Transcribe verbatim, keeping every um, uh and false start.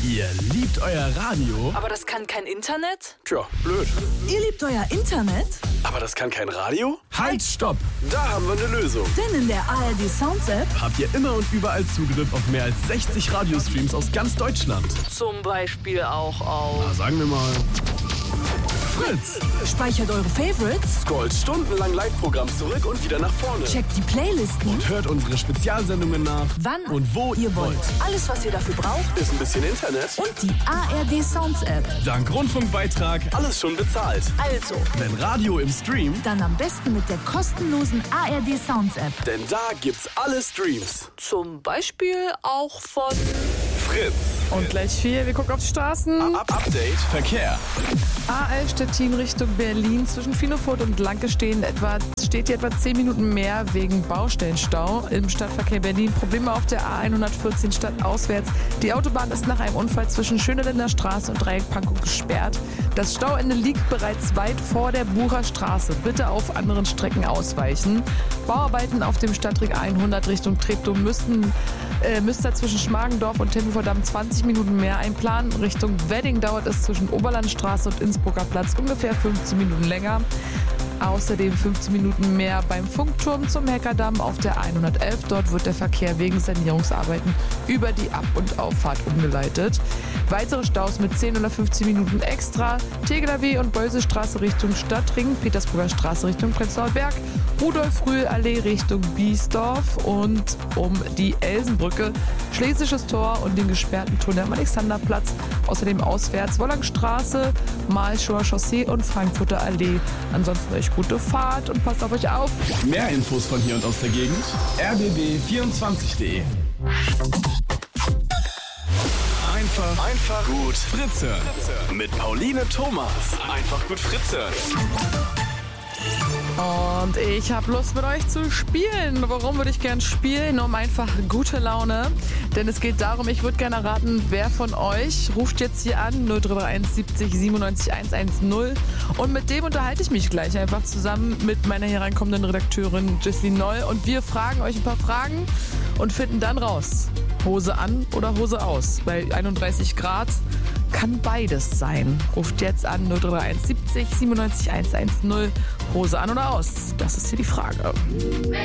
Ihr liebt euer Radio? Aber das kann kein Internet? Tja, blöd. Ihr liebt euer Internet? Aber das kann kein Radio? Halt, stopp! Da haben wir eine Lösung. Denn in der A R D Sounds App Habt ihr immer und überall Zugriff auf mehr als sechzig Radiostreams aus ganz Deutschland. Zum Beispiel auch auf... Na, sagen wir mal... Fritz! speichert eure Favorites, Scrollt stundenlang Live-Programm zurück und wieder nach vorne. checkt die Playlisten, Und hört unsere Spezialsendungen nach, wann und wo ihr wollt. Alles, was ihr dafür braucht, Ist ein bisschen Internet und die A R D Sounds App. dank Rundfunkbeitrag alles schon bezahlt. Also, Wenn Radio im Stream, Dann am besten mit der kostenlosen A R D Sounds App. denn da gibt's alle Streams. zum Beispiel auch von... Fritz. Und gleich vier, wir gucken auf die Straßen. Up Update Verkehr. A elf Stettin Richtung Berlin. Zwischen Finofurt und Lanke stehen etwa, steht hier etwa zehn Minuten mehr wegen Baustellenstau im Stadtverkehr Berlin. Probleme auf der A hundertvierzehn stadtauswärts. Die Autobahn ist nach einem Unfall zwischen Schöneländer Straße und Dreieck Pankow gesperrt. Das Stauende liegt bereits weit vor der Bucher Straße. Bitte auf anderen Strecken ausweichen. Bauarbeiten auf dem Stadtring hundert Richtung Treptow müssten äh, müsste zwischen Schmargendorf und Tempelvordamm zwanzig Minuten mehr einplanen. Richtung Wedding dauert es zwischen Oberlandstraße und Innsbrucker Platz ungefähr fünfzehn Minuten länger. Außerdem fünfzehn Minuten mehr beim Funkturm zum Heckerdamm auf der hundertelf. Dort wird der Verkehr wegen Sanierungsarbeiten über die Ab- und Auffahrt umgeleitet. Weitere Staus mit zehn oder fünfzehn Minuten extra. Tegeler Weg und Beusestraße Richtung Stadtring, Petersburger Straße Richtung Prenzlauer Berg, Rudolf-Rühl-Allee Richtung Biesdorf und um die Elsenbrücke, Schlesisches Tor und den gesperrten Tunnel am Alexanderplatz. Außerdem auswärts Wollangstraße, Malchower Chaussee und Frankfurter Allee. Ansonsten euch gute Fahrt und passt auf euch auf. Mehr Infos von hier und aus der Gegend r b b vierundzwanzig punkt de. Einfach, einfach gut Fritze. Mit Pauline Thomas. Einfach gut Fritze. Und ich habe Lust mit euch zu spielen. Warum würde ich gern spielen? Um einfach gute Laune. Denn es geht darum, ich würde gerne raten, wer von euch ruft jetzt hier an, null drei drei eins siebzig siebenundneunzig hundertzehn. Und mit dem unterhalte ich mich gleich einfach zusammen mit meiner hereinkommenden Redakteurin Jesslyn Noll. Und wir fragen euch ein paar Fragen und finden dann raus, Hose an oder Hose aus. Bei einunddreißig Grad kann beides sein. Ruft jetzt an null drei drei eins siebzig siebenundneunzig hundertzehn. Hose an oder aus? Das ist hier die Frage.